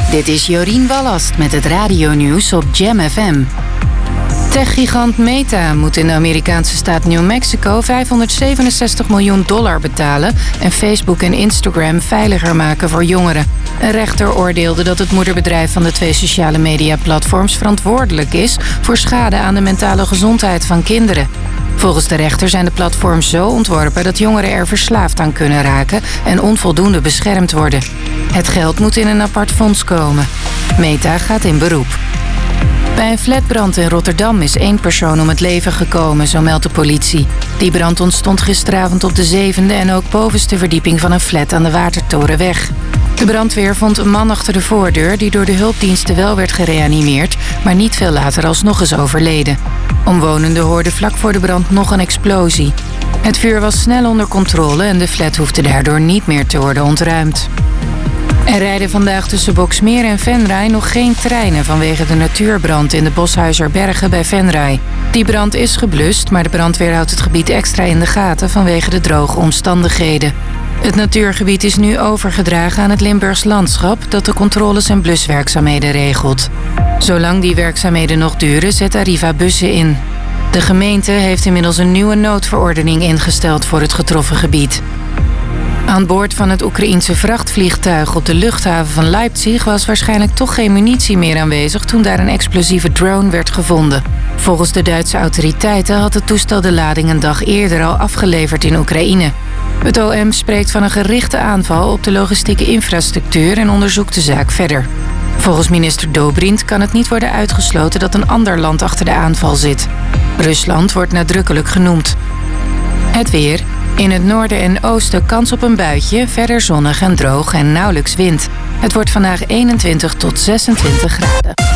Dit is Jorien Wallast met het radionieuws op Jam FM. Techgigant Meta moet in de Amerikaanse staat New Mexico $567 miljoen betalen en Facebook en Instagram veiliger maken voor jongeren. Een rechter oordeelde dat het moederbedrijf van de twee sociale mediaplatforms verantwoordelijk is voor schade aan de mentale gezondheid van kinderen. Volgens de rechter zijn de platforms zo ontworpen dat jongeren er verslaafd aan kunnen raken en onvoldoende beschermd worden. Het geld moet in een apart fonds komen. Meta gaat in beroep. Bij een flatbrand in Rotterdam is 1 persoon om het leven gekomen, zo meldt de politie. Die brand ontstond gisteravond op de 7e en ook bovenste verdieping van een flat aan de Watertorenweg. De brandweer vond een man achter de voordeur die door de hulpdiensten wel werd gereanimeerd, maar niet veel later alsnog is overleden. Omwonenden hoorden vlak voor de brand nog een explosie. Het vuur was snel onder controle en de flat hoefde daardoor niet meer te worden ontruimd. Er rijden vandaag tussen Boxmeer en Venray nog geen treinen vanwege de natuurbrand in de Boshuizerbergen bij Venray. Die brand is geblust, maar de brandweer houdt het gebied extra in de gaten vanwege de droge omstandigheden. Het natuurgebied is nu overgedragen aan het Limburgs Landschap dat de controles en bluswerkzaamheden regelt. Zolang die werkzaamheden nog duren, zet Arriva bussen in. De gemeente heeft inmiddels een nieuwe noodverordening ingesteld voor het getroffen gebied. Aan boord van het Oekraïense vrachtvliegtuig op de luchthaven van Leipzig was waarschijnlijk toch geen munitie meer aanwezig toen daar een explosieve drone werd gevonden. Volgens de Duitse autoriteiten had het toestel de lading een dag eerder al afgeleverd in Oekraïne. Het OM spreekt van een gerichte aanval op de logistieke infrastructuur en onderzoekt de zaak verder. Volgens minister Dobrindt kan het niet worden uitgesloten dat een ander land achter de aanval zit. Rusland wordt nadrukkelijk genoemd. Het weer. In het noorden en oosten kans op een buitje, verder zonnig en droog en nauwelijks wind. Het wordt vandaag 21 tot 26 graden.